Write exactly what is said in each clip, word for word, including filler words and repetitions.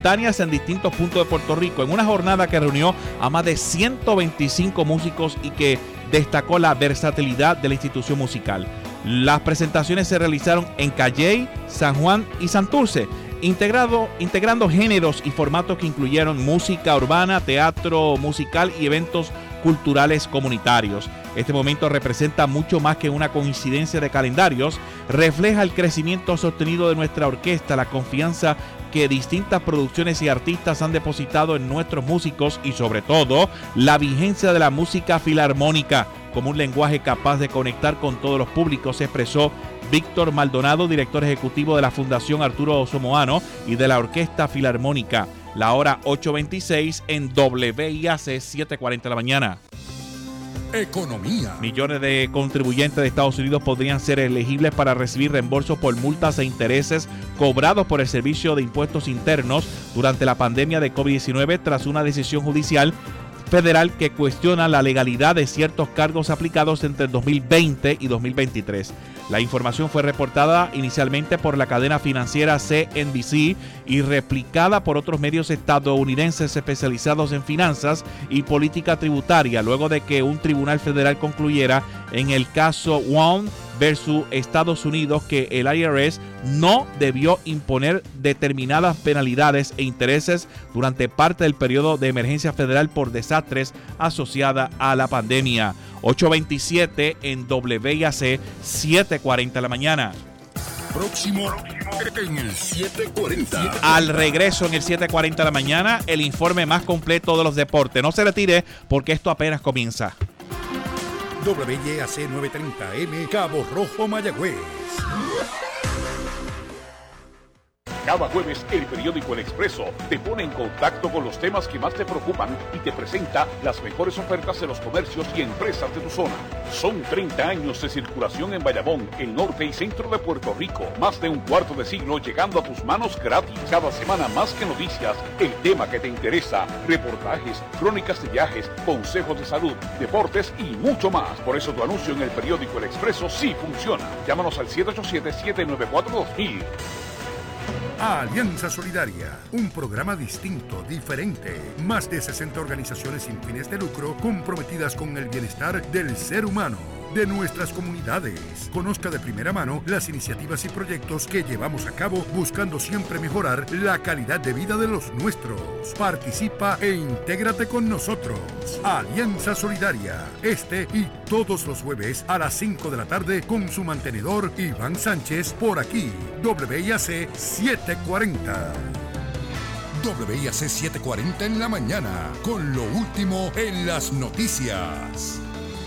simultáneas en distintos puntos de Puerto Rico, en una jornada que reunió a más de ciento veinticinco músicos y que destacó la versatilidad de la institución musical. Las presentaciones se realizaron en Calley, San Juan y Santurce, integrado, integrando géneros y formatos que incluyeron música urbana, teatro musical y eventos culturales comunitarios. Este momento representa mucho más que una coincidencia de calendarios, refleja el crecimiento sostenido de nuestra orquesta, la confianza que distintas producciones y artistas han depositado en nuestros músicos y sobre todo la vigencia de la música filarmónica como un lenguaje capaz de conectar con todos los públicos, expresó Víctor Maldonado, director ejecutivo de la Fundación Arturo Somoano y de la Orquesta Filarmónica. La hora ocho veintiséis en W I A C siete cuarenta de la mañana. Economía. Millones de contribuyentes de Estados Unidos podrían ser elegibles para recibir reembolsos por multas e intereses cobrados por el Servicio de Impuestos Internos durante la pandemia de COVID diecinueve tras una decisión judicial federal que cuestiona la legalidad de ciertos cargos aplicados entre el dos mil veinte y dos mil veintitrés. La información fue reportada inicialmente por la cadena financiera C N B C y replicada por otros medios estadounidenses especializados en finanzas y política tributaria, luego de que un tribunal federal concluyera en el caso Wong versus Estados Unidos que el I R S no debió imponer determinadas penalidades e intereses durante parte del periodo de emergencia federal por desastres asociada a la pandemia. ocho veintisiete en W I A C siete cuarenta de la mañana. Próximo en el siete cuarenta. Al regreso en el siete cuarenta de la mañana, el informe más completo de los deportes. No se retire porque esto apenas comienza. W I A C novecientos treinta M, Cabo Rojo, Mayagüez. Cada jueves, el periódico El Expreso te pone en contacto con los temas que más te preocupan y te presenta las mejores ofertas de los comercios y empresas de tu zona. Son treinta años de circulación en Bayamón, el norte y centro de Puerto Rico. Más de un cuarto de siglo llegando a tus manos gratis. Cada semana más que noticias, el tema que te interesa, reportajes, crónicas de viajes, consejos de salud, deportes y mucho más. Por eso tu anuncio en el periódico El Expreso sí funciona. Llámanos al siete ocho siete, siete nueve cuatro, dos mil. Alianza Solidaria, un programa distinto, diferente. Más de sesenta organizaciones sin fines de lucro comprometidas con el bienestar del ser humano, de nuestras comunidades. Conozca de primera mano las iniciativas y proyectos que llevamos a cabo buscando siempre mejorar la calidad de vida de los nuestros. Participa e intégrate con nosotros. Alianza Solidaria, este y todos los jueves a las cinco de la tarde con su mantenedor Iván Sánchez por aquí, W I A C siete cuarenta. W I A C siete cuarenta en la mañana, con lo último en las noticias.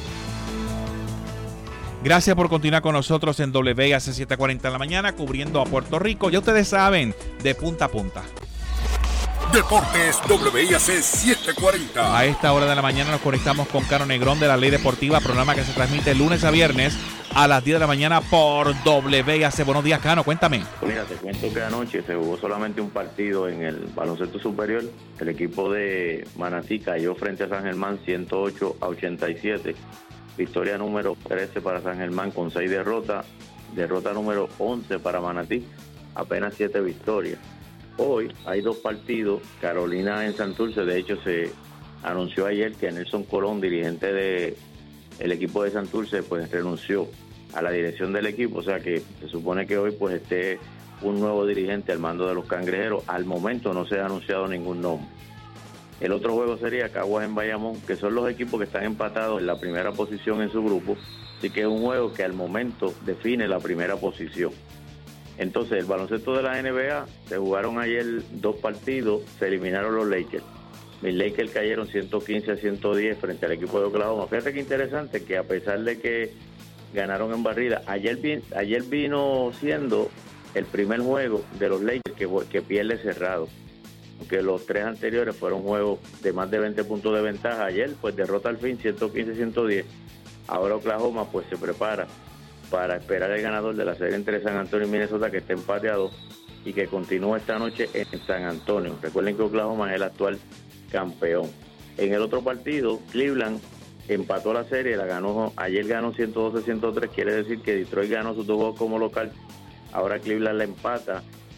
Gracias por continuar con nosotros en W I A C siete cuarenta en la mañana, cubriendo a Puerto Rico. Ya ustedes saben, de punta a punta. Deportes W I A C siete cuarenta. A esta hora de la mañana nos conectamos con Caro Negrón de la Ley Deportiva, programa que se transmite lunes a viernes a las diez de la mañana por W I A C. Buenos días, Cano, cuéntame. Mira, te cuento que anoche se jugó solamente un partido en el baloncesto superior. El equipo de Manatí cayó frente a San Germán ciento ocho a ochenta y siete. Victoria número trece para San Germán con seis derrotas. Derrota número once para Manatí, apenas siete victorias. Hoy hay dos partidos. Carolina en Santurce, de hecho se anunció ayer que Nelson Colón, dirigente del equipo de Santurce, pues renunció a la dirección del equipo. O sea que se supone que hoy pues esté un nuevo dirigente al mando de los Cangrejeros. Al momento no se ha anunciado ningún nombre. El otro juego sería Caguas en Bayamón, que son los equipos que están empatados en la primera posición en su grupo. Así que es un juego que al momento define la primera posición. Entonces, el baloncesto de la N B A, se jugaron ayer dos partidos, se eliminaron los Lakers. Mis Lakers cayeron ciento quince a ciento diez frente al equipo de Oklahoma. Fíjate que interesante que a pesar de que ganaron en barrida, ayer, ayer vino siendo el primer juego de los Lakers que, que pierde cerrado. Aunque los tres anteriores fueron juegos de más de veinte puntos de ventaja. Ayer, pues derrota al fin, ciento quince a ciento diez. Ahora Oklahoma, pues se prepara para esperar el ganador de la serie entre San Antonio y Minnesota, que está empateado y que continúa esta noche en San Antonio. Recuerden que Oklahoma es el actual campeón. En el otro partido, Cleveland empató la serie, la ganó, ayer ganó ciento doce a ciento tres, quiere decir que Detroit ganó sus dos juegos como local. Ahora Cleveland la empata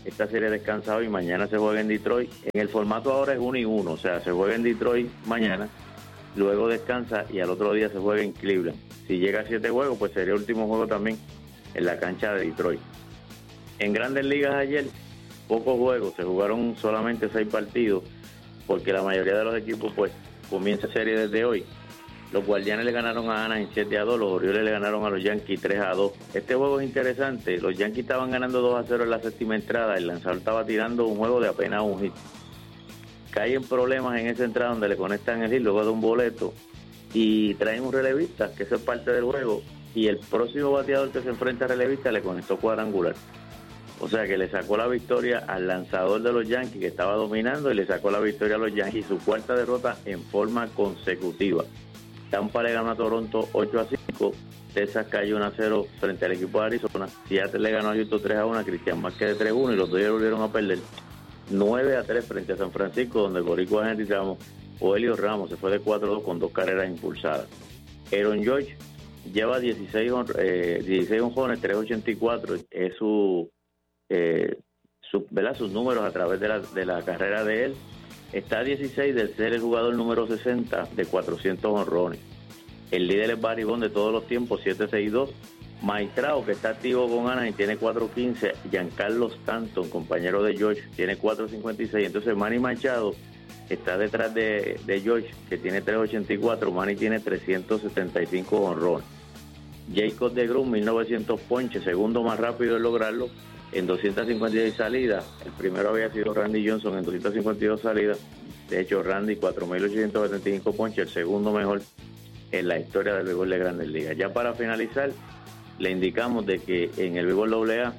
esta serie descansa hoy, mañana se juega en Detroit. En el formato ahora es uno y uno, o sea, se juega en Detroit mañana, luego descansa y al otro día se juega en Cleveland. Si llega a siete juegos, pues sería el último juego también en la cancha de Detroit. En Grandes Ligas ayer, pocos juegos, se jugaron solamente seis partidos, porque la mayoría de los equipos pues comienza serie desde hoy. Los Guardianes le ganaron a Anaheim siete a dos, los Orioles le ganaron a los Yankees tres a dos. Este juego es interesante, los Yankees estaban ganando dos a cero en la séptima entrada, el lanzador estaba tirando un juego de apenas un hit. Cae en problemas en esa entrada donde le conectan el hit luego de un boleto y traen un relevista, que eso es parte del juego, y el próximo bateador que se enfrenta a relevista le conectó cuadrangular. O sea que le sacó la victoria al lanzador de los Yankees que estaba dominando y le sacó la victoria a los Yankees, su cuarta derrota en forma consecutiva. Tampa le ganó a Toronto ocho a cinco, Texas cayó uno a cero frente al equipo de Arizona, Seattle le ganó a Houston tres a uno, a Cristian Márquez de tres a uno y los Dodgers volvieron a perder nueve a tres frente a San Francisco, donde el boricua Henry Ramos o Elio Ramos se fue de cuatro a dos con dos carreras impulsadas. Aaron George lleva dieciséis, eh, dieciséis honrones, tres ochenta y cuatro, es su, eh, su, ¿verdad? sus números a través de la, de la carrera de él. Está a dieciséis de ser el jugador número sesenta de cuatrocientos honrones. El líder es Barry Bonds de todos los tiempos, siete sesenta y dos. Maestrao, que está activo con Anaheim, tiene cuatro quince. Giancarlo Stanton, compañero de George, tiene cuatro cincuenta y seis. Entonces Manny Machado está detrás de, de George, que tiene tres ochenta y cuatro. Manny tiene trescientos setenta y cinco honrones. Jacob deGrom, mil novecientos ponches, segundo más rápido en lograrlo, en doscientas cincuenta y seis salidas. El primero había sido Randy Johnson en doscientas cincuenta y dos salidas. De hecho, Randy, cuatro mil ochocientos setenta y cinco ponches, el segundo mejor en la historia del béisbol de Grandes Ligas. Ya para finalizar, le indicamos de que en el béisbol doble A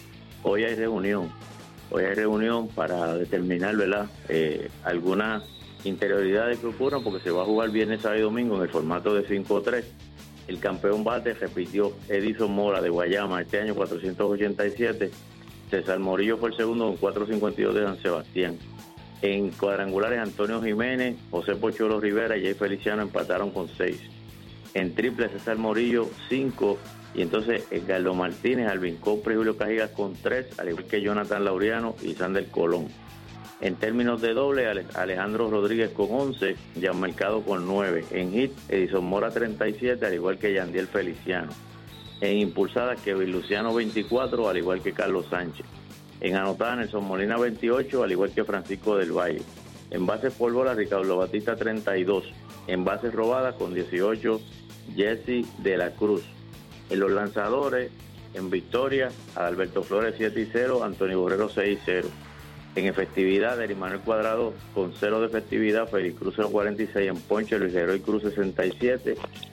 hoy hay reunión. Hoy hay reunión para determinar, ¿verdad?, eh, algunas interioridades que ocurran, porque se va a jugar viernes, sábado y domingo en el formato de cinco tres. El campeón bate repitió Edison Mora de Guayama este año, cuatrocientos ochenta y siete. César Morillo fue el segundo con cuatrocientos cincuenta y dos de San Sebastián. En cuadrangulares, Antonio Jiménez, José Pocholo Rivera y Jay Feliciano empataron con seis. En triple, César Morillo, cinco. Y entonces Edgardo Martínez, Alvin Copra y Julio Cajigas con tres, al igual que Jonathan Laureano y Sander Colón. En términos de doble, Alejandro Rodríguez con once, Gianmarcado con nueve. En hit, Edison Mora treinta y siete, al igual que Yandiel Feliciano. En impulsadas, Kevin Luciano veinticuatro, al igual que Carlos Sánchez. En anotadas, Nelson Molina veintiocho, al igual que Francisco del Valle. En bases por bola, Ricardo Batista treinta y dos. En bases robadas con dieciocho, Jesse de la Cruz. En los lanzadores, en victoria, Adalberto Flores siete y cero, Antonio Borrero seis y cero. En efectividad, Eri Manuel Cuadrado con cero de efectividad, Félix Cruz cuarenta y seis en ponche, Luis Heroy Cruz sesenta y siete,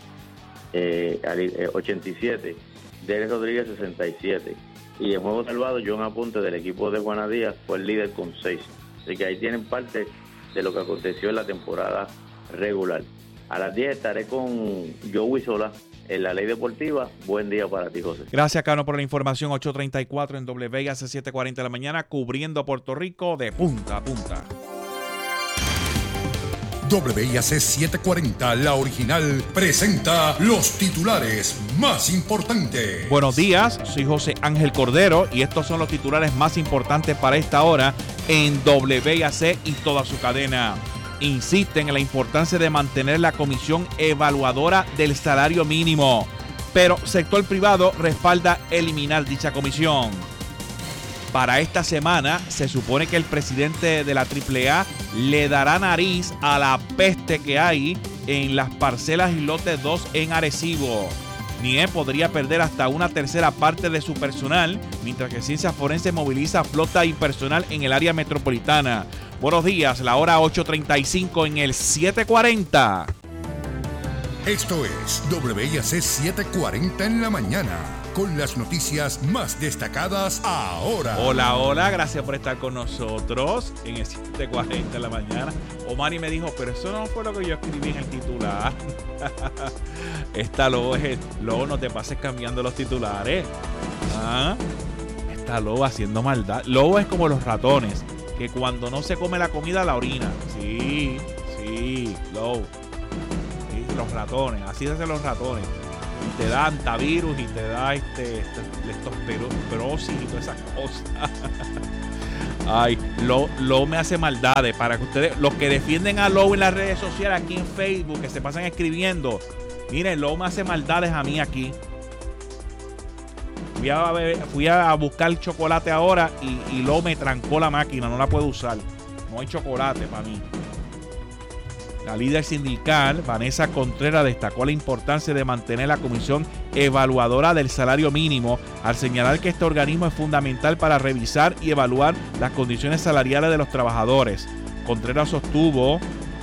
eh, ochenta y siete, Derek Rodríguez sesenta y siete. Y en juego salvado, John Aponte del equipo de Juana Díaz fue el líder con seis. Así que ahí tienen parte de lo que aconteció en la temporada regular. A las diez estaré con Joey Solá en La Ley Deportiva. Buen día para ti, José. Gracias, Cano, por la información. ocho treinta y cuatro en W I A C setecientos cuarenta de la mañana, cubriendo a Puerto Rico de punta a punta. W I A C setecientos cuarenta, la original, presenta los titulares más importantes. Buenos días, soy José Ángel Cordero y estos son los titulares más importantes para esta hora en W I A C y toda su cadena. Insisten en la importancia de mantener la comisión evaluadora del salario mínimo, pero sector privado respalda eliminar dicha comisión. Para esta semana se supone que el presidente de la triple A le dará nariz a la peste que hay en las parcelas y lotes dos en Arecibo. N I E podría perder hasta una tercera parte de su personal, mientras que Ciencias Forenses moviliza flota y personal en el área metropolitana. Buenos días, la hora ocho treinta y cinco en el setecientos cuarenta. Esto es W I A C setecientos cuarenta en la mañana, con las noticias más destacadas ahora. Hola, hola, gracias por estar con nosotros en el setecientos cuarenta en la mañana. Omari me dijo, pero eso no fue lo que yo escribí en el titular. Esta lobo es, lobo, no te pases cambiando los titulares. ¿Ah? Esta lobo haciendo maldad. Lobo es como los ratones, que cuando no se come la comida la orina. Sí, sí, lobo. Sí, los ratones, así se hacen los ratones. y te da antivirus y te da este, este leptospirosis y todas esas cosas. Ay, Lowe, Lowe me hace maldades. Para que ustedes, los que defienden a Lowe en las redes sociales, aquí en Facebook, que se pasan escribiendo, miren, Lowe me hace maldades a mí aquí. Fui a, beber, fui a buscar chocolate ahora y, y Lowe me trancó la máquina, no la puedo usar. No hay chocolate para mí. La líder sindical, Vanessa Contreras, destacó la importancia de mantener la comisión evaluadora del salario mínimo, al señalar que este organismo es fundamental para revisar y evaluar las condiciones salariales de los trabajadores. Contreras sostuvo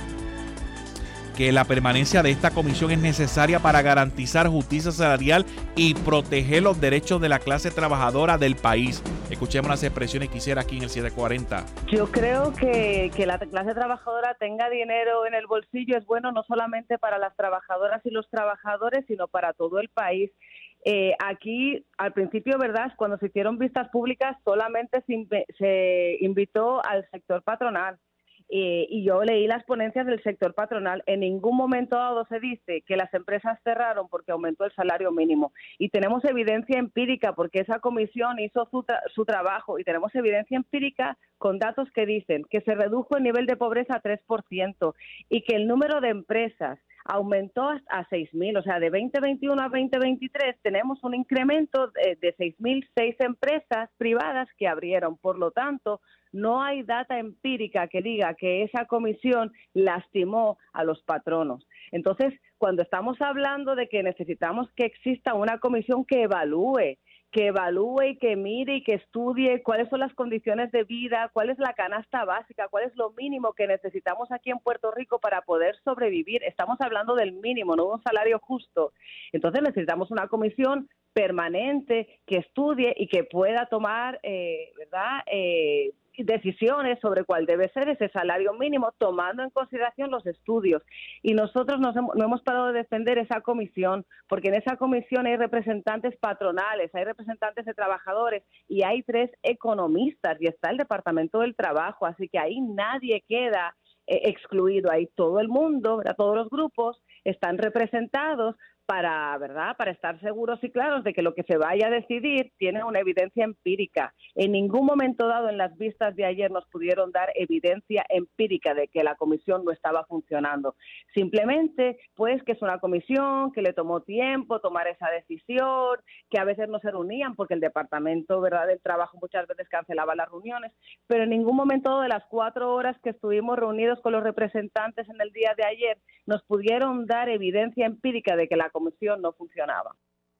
que la permanencia de esta comisión es necesaria para garantizar justicia salarial y proteger los derechos de la clase trabajadora del país. Escuchemos las expresiones que hiciera aquí en el siete cuarenta. Yo creo que, que la clase trabajadora tenga dinero en el bolsillo es bueno no solamente para las trabajadoras y los trabajadores, sino para todo el país. Eh, aquí, al principio, ¿verdad?, cuando se hicieron vistas públicas, solamente se, inv- se invitó al sector patronal. Eh, y yo leí las ponencias del sector patronal. En ningún momento dado se dice que las empresas cerraron porque aumentó el salario mínimo. Y tenemos evidencia empírica porque esa comisión hizo su, tra- su trabajo y tenemos evidencia empírica con datos que dicen que se redujo el nivel de pobreza a tres por ciento y que el número de empresas aumentó a seis mil, o sea, de veinte veintiuno a veinte veintitrés tenemos un incremento de, de seis mil seis empresas privadas que abrieron. Por lo tanto, no hay data empírica que diga que esa comisión lastimó a los patronos. Entonces, cuando estamos hablando de que necesitamos que exista una comisión que evalúe, que evalúe y que mire y que estudie cuáles son las condiciones de vida, cuál es la canasta básica, cuál es lo mínimo que necesitamos aquí en Puerto Rico para poder sobrevivir. Estamos hablando del mínimo, no de un salario justo. Entonces necesitamos una comisión permanente que estudie y que pueda tomar, eh, ¿verdad?, eh, decisiones sobre cuál debe ser ese salario mínimo, tomando en consideración los estudios. Y nosotros nos hemos, no hemos parado de defender esa comisión, porque en esa comisión hay representantes patronales, hay representantes de trabajadores y hay tres economistas y está el Departamento del Trabajo, así que ahí nadie queda eh, excluido, ahí todo el mundo, ¿verdad?, todos los grupos están representados para, ¿verdad?, para estar seguros y claros de que lo que se vaya a decidir tiene una evidencia empírica. En ningún momento dado en las vistas de ayer nos pudieron dar evidencia empírica de que la comisión no estaba funcionando. Simplemente, pues, que es una comisión que le tomó tiempo tomar esa decisión, que a veces no se reunían porque el Departamento, ¿verdad?, del Trabajo muchas veces cancelaba las reuniones, pero en ningún momento de las cuatro horas que estuvimos reunidos con los representantes en el día de ayer nos pudieron dar evidencia empírica de que la comisión no funcionaba.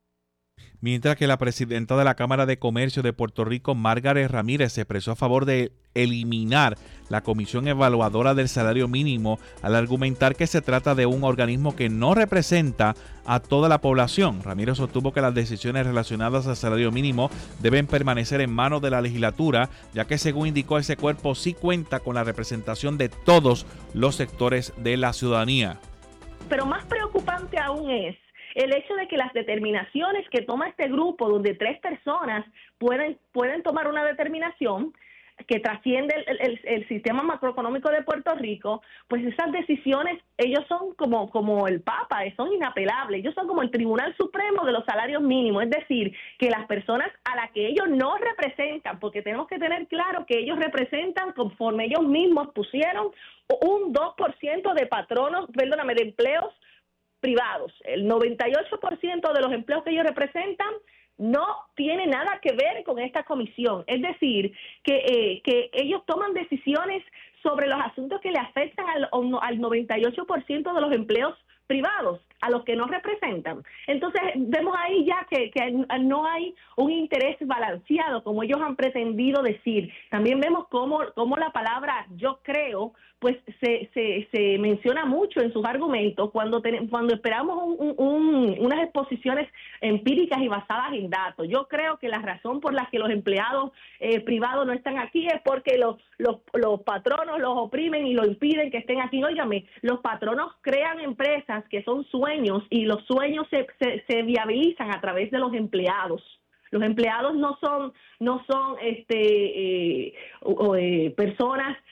Mientras que la presidenta de la Cámara de Comercio de Puerto Rico, Margaret Ramírez, se expresó a favor de eliminar la Comisión Evaluadora del Salario Mínimo al argumentar que se trata de un organismo que no representa a toda la población. Ramírez sostuvo que las decisiones relacionadas al salario mínimo deben permanecer en manos de la legislatura, ya que, según indicó, ese cuerpo sí cuenta con la representación de todos los sectores de la ciudadanía. Pero más preocupante aún es el hecho de que las determinaciones que toma este grupo, donde tres personas pueden, pueden tomar una determinación que trasciende el, el, el sistema macroeconómico de Puerto Rico, pues esas decisiones, ellos son como, como el Papa, son inapelables, ellos son como el Tribunal Supremo de los salarios mínimos, es decir, que las personas a las que ellos no representan, porque tenemos que tener claro que ellos representan, conforme ellos mismos pusieron, un dos por ciento de patronos, perdóname, de empleos privados. El noventa y ocho por ciento de los empleos que ellos representan no tiene nada que ver con esta comisión. Es decir, que, eh, que ellos toman decisiones sobre los asuntos que le afectan al, al noventa y ocho por ciento de los empleos privados, a los que no representan. Entonces, vemos ahí ya que, que no hay un interés balanceado, como ellos han pretendido decir. También vemos cómo, cómo la palabra yo creo, pues se, se, se menciona mucho en sus argumentos cuando, ten, cuando esperamos un, un, unas exposiciones empíricas y basadas en datos. Yo creo que la razón por la que los empleados eh, privados no están aquí es porque los, los, los patronos los oprimen y lo impiden que estén aquí. Óigame, los patronos crean empresas que son sueños y los sueños se, se, se viabilizan a través de los empleados. Los empleados no son no son este eh, o, eh, personas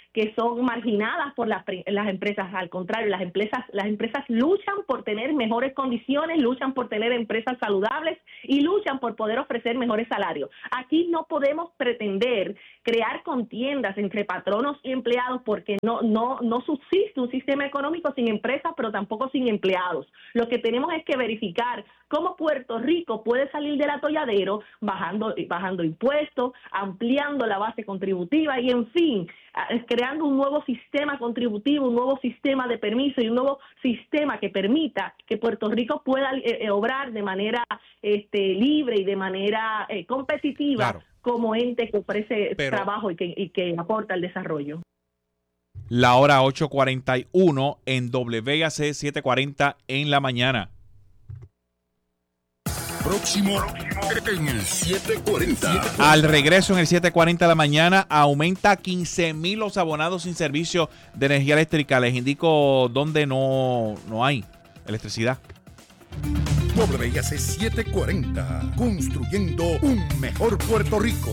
que son marginadas por las, las empresas. Al contrario, las empresas, las empresas luchan por tener mejores condiciones, luchan por tener empresas saludables y luchan por poder ofrecer mejores salarios. Aquí no podemos pretender crear contiendas entre patronos y empleados porque no, no, no subsiste un sistema económico sin empresas, pero tampoco sin empleados. Lo que tenemos es que verificar cómo Puerto Rico puede salir del atolladero bajando, bajando impuestos, ampliando la base contributiva y, en fin, creando un nuevo sistema contributivo, un nuevo sistema de permiso y un nuevo sistema que permita que Puerto Rico pueda eh, obrar de manera este, libre y de manera eh, competitiva, claro, como ente que ofrece Pero, trabajo y que, y que aporta al desarrollo. La hora ocho cuarenta y uno en W A C setecientos cuarenta en la mañana. Próximo, Próximo en el setecientos cuarenta. Al regreso en el setecientos cuarenta de la mañana, aumenta quince mil los abonados sin servicio de energía eléctrica. Les indico dónde no, no hay electricidad. W A C setecientos cuarenta, construyendo un mejor Puerto Rico.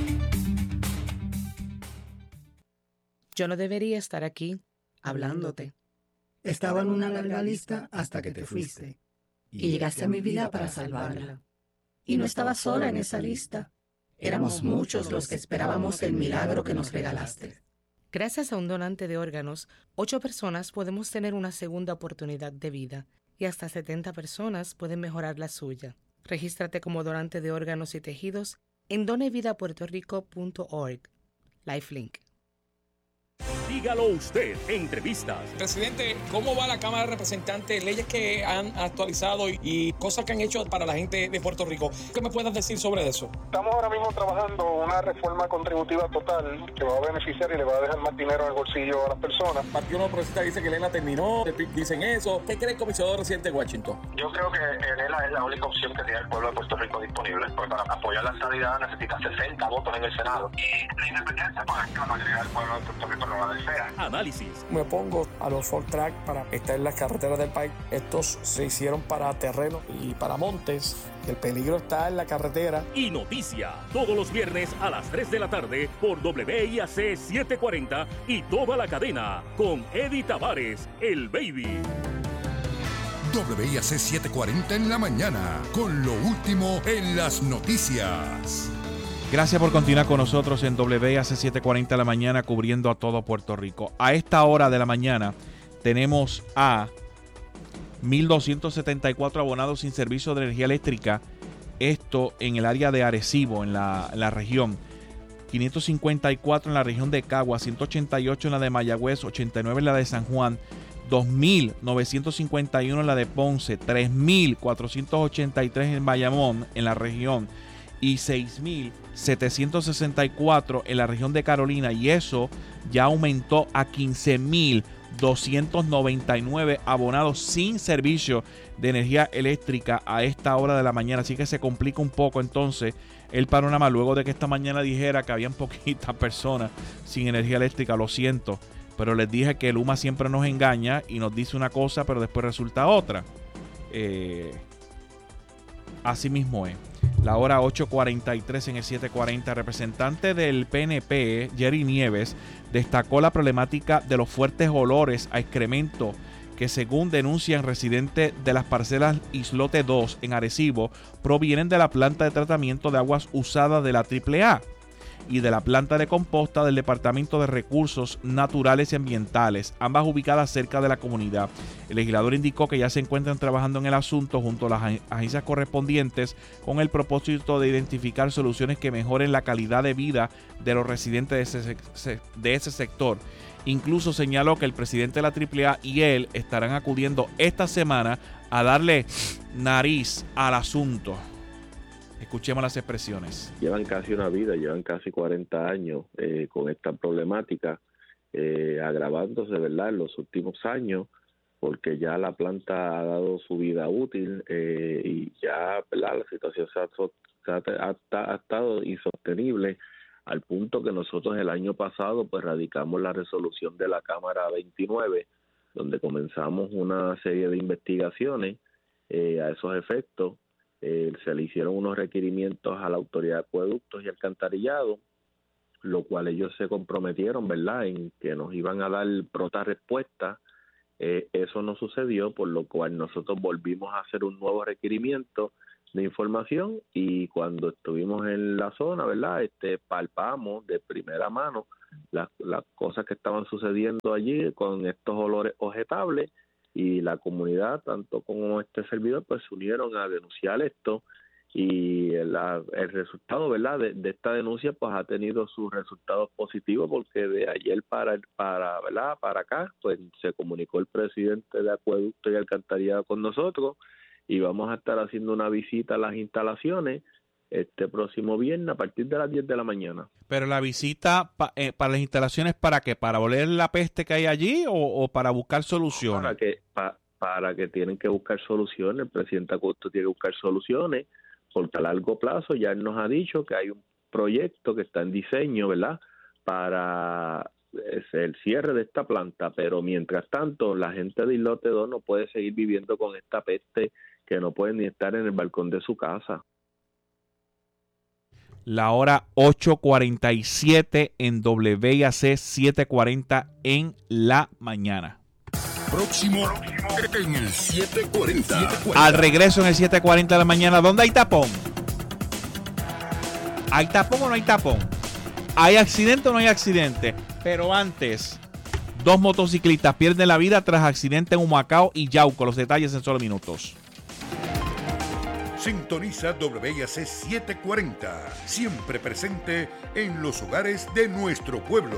Yo no debería estar aquí hablándote. Estaba en una larga lista hasta que te fuiste. Y llegaste a mi vida para salvarla. Y no estaba sola en esa lista. Éramos muchos los que esperábamos el milagro que nos regalaste. Gracias a un donante de órganos, ocho personas podemos tener una segunda oportunidad de vida y hasta setenta personas pueden mejorar la suya. Regístrate como donante de órganos y tejidos en donevidapuertorico punto org. Lifelink. Dígalo usted, entrevistas. Presidente, ¿cómo va la Cámara de Representantes? Leyes que han actualizado y, y cosas que han hecho para la gente de Puerto Rico. ¿Qué me puedes decir sobre eso? Estamos ahora mismo trabajando una reforma contributiva total que va a beneficiar y le va a dejar más dinero en el bolsillo a las personas. El Partido Nuevo Progresista dice que Elena terminó, dicen eso. ¿Qué cree el comisionado residente de Washington? Yo creo que Elena es la única opción que tiene el pueblo de Puerto Rico disponible. Porque para apoyar la estabilidad necesita sesenta votos en el Senado. Y la independencia, pues que la mayoría del pueblo de Puerto Rico no la desea. Análisis. Me opongo a los Ford Track para estar en las carreteras del país. Estos se hicieron para terreno y para montes. El peligro está en la carretera. Y noticia, todos los viernes a las tres de la tarde por W I A C setecientos cuarenta y toda la cadena con Eddie Tavares, el Baby. W I A C setecientos cuarenta en la mañana, con lo último en las noticias. Gracias por continuar con nosotros en W A C setecientos cuarenta de la mañana, cubriendo a todo Puerto Rico. A esta hora de la mañana tenemos a mil doscientos setenta y cuatro abonados sin servicio de energía eléctrica. Esto en el área de Arecibo, en la, en la región. quinientos cincuenta y cuatro en la región de Cagua, ciento ochenta y ocho en la de Mayagüez, ochenta y nueve en la de San Juan, dos mil novecientos cincuenta y uno en la de Ponce, tres mil cuatrocientos ochenta y tres en Bayamón, en la región, y seis mil setecientos sesenta y cuatro en la región de Carolina, y eso ya aumentó a quince mil doscientos noventa y nueve abonados sin servicio de energía eléctrica a esta hora de la mañana. Así que se complica un poco entonces el panorama luego de que esta mañana dijera que habían poquitas personas sin energía eléctrica. Lo siento, pero les dije que el U M A siempre nos engaña y nos dice una cosa pero después resulta otra. eh, así mismo es. La hora ocho cuarenta y tres en el setecientos cuarenta. Representante del P N P, Jerry Nieves, destacó la problemática de los fuertes olores a excremento que, según denuncian residentes de las parcelas Islote dos en Arecibo, provienen de la planta de tratamiento de aguas usada de la triple A y de la planta de composta del Departamento de Recursos Naturales y Ambientales, ambas ubicadas cerca de la comunidad. El legislador indicó que ya se encuentran trabajando en el asunto junto a las ag- agencias correspondientes con el propósito de identificar soluciones que mejoren la calidad de vida de los residentes de ese, se- de ese sector. Incluso señaló que el presidente de la triple A y él estarán acudiendo esta semana a darle nariz al asunto. Escuchemos las expresiones. Llevan casi una vida, llevan casi cuarenta años eh, con esta problemática, eh, agravándose, ¿verdad?, en los últimos años, porque ya la planta ha dado su vida útil eh, y ya, ¿verdad?, la situación se ha, se ha, ha, ha estado insostenible, al punto que nosotros el año pasado pues radicamos la resolución de la Cámara veintinueve, donde comenzamos una serie de investigaciones eh, a esos efectos. Eh, se le hicieron unos requerimientos a la Autoridad de Acueductos y Alcantarillado lo cual ellos se comprometieron, ¿verdad?, en que nos iban a dar pronta respuesta. Eh, eso no sucedió, por lo cual nosotros volvimos a hacer un nuevo requerimiento de información, y cuando estuvimos en la zona, ¿verdad?, este palpamos de primera mano las, las cosas que estaban sucediendo allí con estos olores objetables, y la comunidad, tanto como este servidor, pues se unieron a denunciar esto, y el, el resultado, ¿verdad?, de, de esta denuncia pues ha tenido sus resultados positivos, porque de ayer para para ¿verdad?, para acá pues se comunicó el presidente de Acueducto y Alcantarillado con nosotros, y vamos a estar haciendo una visita a las instalaciones este próximo viernes a partir de las diez de la mañana. Pero la visita pa, eh, para las instalaciones, ¿para qué? ¿Para oler la peste que hay allí o, o para buscar soluciones? Para que pa, para que tienen que buscar soluciones. El presidente Acueducto tiene que buscar soluciones, porque a largo plazo ya él nos ha dicho que hay un proyecto que está en diseño, ¿verdad?, para el cierre de esta planta, pero mientras tanto la gente de Islote dos no puede seguir viviendo con esta peste, que no pueden ni estar en el balcón de su casa. La hora ocho cuarenta y siete en W I A C setecientos cuarenta en la mañana. Próximo en el setecientos cuarenta. Al regreso en el setecientos cuarenta de la mañana, ¿dónde hay tapón? ¿Hay tapón o no hay tapón? ¿Hay accidente o no hay accidente? Pero antes, dos motociclistas pierden la vida tras accidente en Humacao y Yauco. Los detalles en solo minutos. Sintoniza W I A C setecientos cuarenta, siempre presente en los hogares de nuestro pueblo.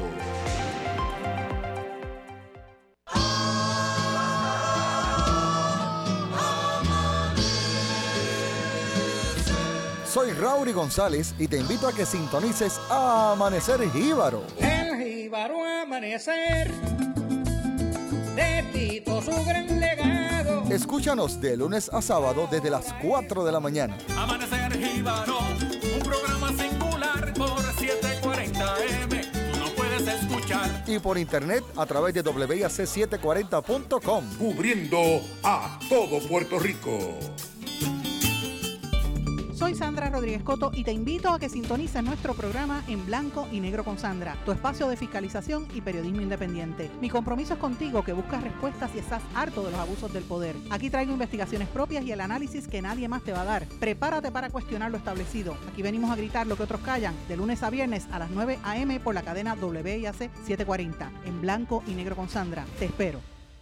Soy Raúl González y te invito a que sintonices a Amanecer Jíbaro. El Jíbaro Amanecer, de Tito su gran legado. Escúchanos de lunes a sábado desde las cuatro de la mañana. Amanecer Jíbaro, un programa singular por setecientos cuarenta eme. Tú no puedes escuchar. Y por internet a través de W I A C setecientos cuarenta punto com. Cubriendo a todo Puerto Rico. Soy Sandra Rodríguez Coto y te invito a que sintonices nuestro programa En Blanco y Negro con Sandra, tu espacio de fiscalización y periodismo independiente. Mi compromiso es contigo, que buscas respuestas y estás harto de los abusos del poder. Aquí traigo investigaciones propias y el análisis que nadie más te va a dar. Prepárate para cuestionar lo establecido. Aquí venimos a gritar lo que otros callan, de lunes a viernes a las nueve a eme por la cadena W I A C setecientos cuarenta. En Blanco y Negro con Sandra. Te espero.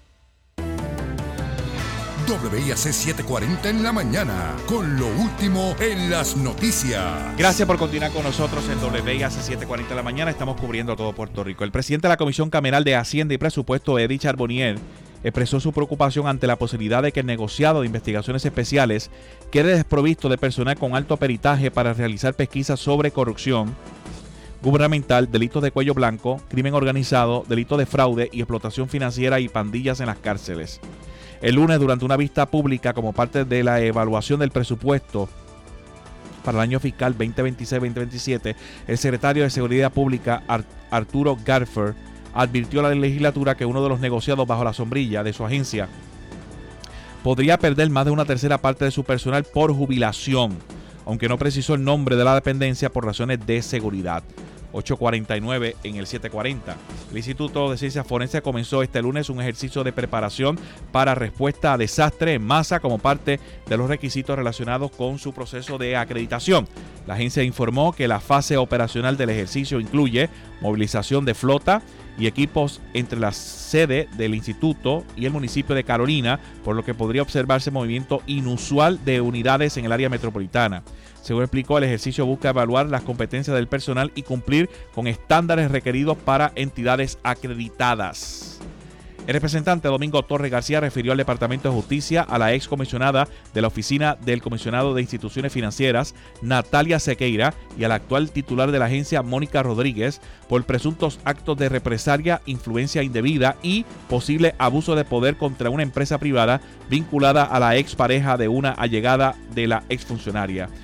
W I A C setecientos cuarenta en la mañana, con lo último en las noticias. Gracias por continuar con nosotros en W I A C setecientos cuarenta en la mañana. Estamos cubriendo todo Puerto Rico. El presidente de la Comisión Cameral de Hacienda y Presupuesto, Eddie Charbonnier, expresó su preocupación ante la posibilidad de que el negociado de investigaciones especiales quede desprovisto de personal con alto peritaje para realizar pesquisas sobre corrupción gubernamental, delitos de cuello blanco, crimen organizado, delitos de fraude y explotación financiera y pandillas en las cárceles. El lunes, durante una vista pública como parte de la evaluación del presupuesto para el año fiscal veinte veintiséis veinte veintisiete, el secretario de Seguridad Pública, Arturo Garfer, advirtió a la legislatura que uno de los negociados bajo la sombrilla de su agencia podría perder más de una tercera parte de su personal por jubilación, aunque no precisó el nombre de la dependencia por razones de seguridad. ocho cuarenta y nueve en el setecientos cuarenta. El Instituto de Ciencias Forenses comenzó este lunes un ejercicio de preparación para respuesta a desastres en masa como parte de los requisitos relacionados con su proceso de acreditación. La agencia informó que la fase operacional del ejercicio incluye movilización de flota y equipos entre la sede del instituto y el municipio de Carolina, por lo que podría observarse movimiento inusual de unidades en el área metropolitana. Según explicó, el ejercicio busca evaluar las competencias del personal y cumplir con estándares requeridos para entidades acreditadas. El representante Domingo Torres García refirió al Departamento de Justicia a la excomisionada de la Oficina del Comisionado de Instituciones Financieras, Natalia Sequeira, y al actual titular de la agencia, Mónica Rodríguez, por presuntos actos de represalia, influencia indebida y posible abuso de poder contra una empresa privada vinculada a la expareja de una allegada de la exfuncionaria.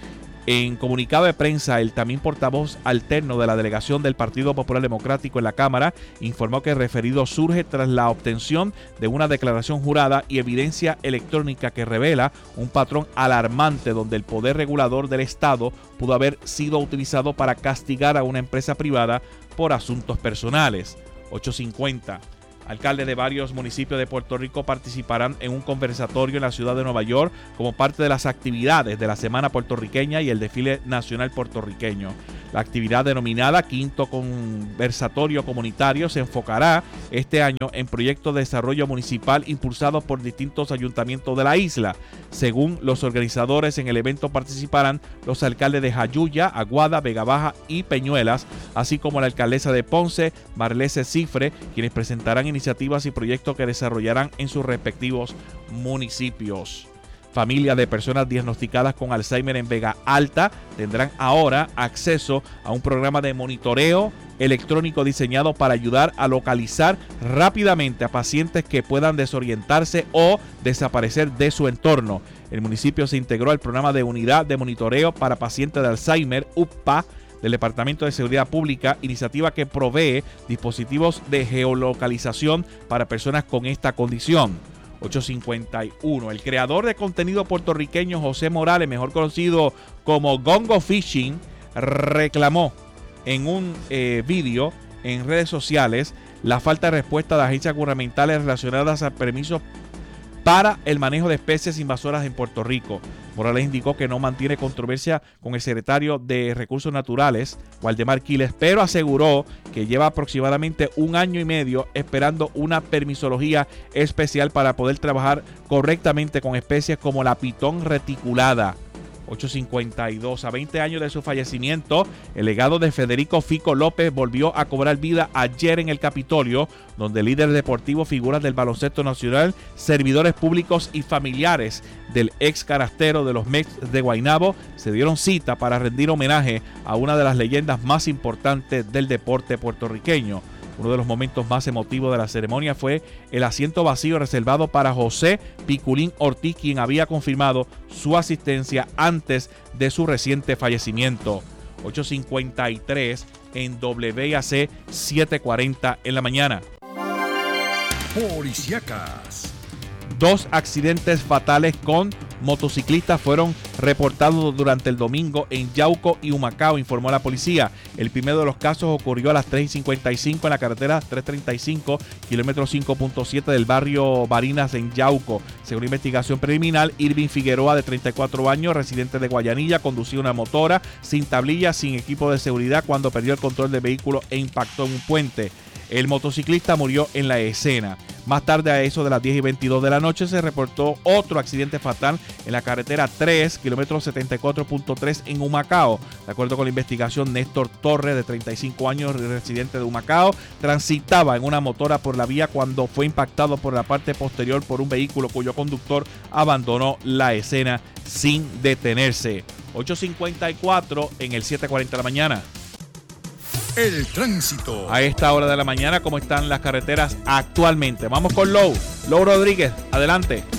En comunicado de prensa, el también portavoz alterno de la delegación del Partido Popular Democrático en la Cámara informó que el referido surge tras la obtención de una declaración jurada y evidencia electrónica que revela un patrón alarmante donde el poder regulador del Estado pudo haber sido utilizado para castigar a una empresa privada por asuntos personales. ocho cincuenta. Alcaldes de varios municipios de Puerto Rico participarán en un conversatorio en la ciudad de Nueva York como parte de las actividades de la Semana Puertorriqueña y el Desfile Nacional Puertorriqueño. La actividad denominada Quinto Conversatorio Comunitario se enfocará este año en proyectos de desarrollo municipal impulsados por distintos ayuntamientos de la isla. Según los organizadores, en el evento participarán los alcaldes de Jayuya, Aguada, Vega Baja y Peñuelas, así como la alcaldesa de Ponce, Marlese Cifre, quienes presentarán iniciativas y proyectos que desarrollarán en sus respectivos municipios. Familias de personas diagnosticadas con Alzheimer en Vega Alta tendrán ahora acceso a un programa de monitoreo electrónico diseñado para ayudar a localizar rápidamente a pacientes que puedan desorientarse o desaparecer de su entorno. El municipio se integró al programa de Unidad de Monitoreo para Pacientes de Alzheimer, U P P A, del Departamento de Seguridad Pública, iniciativa que provee dispositivos de geolocalización para personas con esta condición. ocho cincuenta y uno. El creador de contenido puertorriqueño José Morales, mejor conocido como Gongo Fishing, reclamó en un eh, vídeo en redes sociales la falta de respuesta de agencias gubernamentales relacionadas a permisos para el manejo de especies invasoras en Puerto Rico. Morales indicó que no mantiene controversia con el secretario de Recursos Naturales, Waldemar Quiles, pero aseguró que lleva aproximadamente un año y medio esperando una permisología especial para poder trabajar correctamente con especies como la pitón reticulada. ocho cincuenta y dos. A veinte años de su fallecimiento, el legado de Federico Fico López volvió a cobrar vida ayer en el Capitolio, donde líderes deportivos, figuras del baloncesto nacional, servidores públicos y familiares del ex carastero de los Mets de Guaynabo se dieron cita para rendir homenaje a una de las leyendas más importantes del deporte puertorriqueño. Uno de los momentos más emotivos de la ceremonia fue el asiento vacío reservado para José Piculín Ortiz, quien había confirmado su asistencia antes de su reciente fallecimiento. ocho cincuenta y tres en W A C setecientos cuarenta en la mañana. Policíacas. Dos accidentes fatales con motociclistas fueron reportados durante el domingo en Yauco y Humacao, informó la policía. El primero de los casos ocurrió a las tres y cincuenta y cinco en la carretera trescientos treinta y cinco, kilómetro cinco punto siete del barrio Barinas en Yauco. Según investigación preliminar, Irving Figueroa, de treinta y cuatro años, residente de Guayanilla, conducía una motora sin tablilla, sin equipo de seguridad, cuando perdió el control del vehículo e impactó en un puente. El motociclista murió en la escena. Más tarde, a eso de las diez y veintidós de la noche, se reportó otro accidente fatal en la carretera tres, kilómetro setenta y cuatro punto tres en Humacao. De acuerdo con la investigación, Néstor Torres, de treinta y cinco años, residente de Humacao, transitaba en una motora por la vía cuando fue impactado por la parte posterior por un vehículo cuyo conductor abandonó la escena sin detenerse. ocho cincuenta y cuatro en el siete cuarenta de la mañana. El tránsito. A esta hora de la mañana, ¿cómo están las carreteras actualmente? Vamos con Lou. Lou Rodríguez, adelante.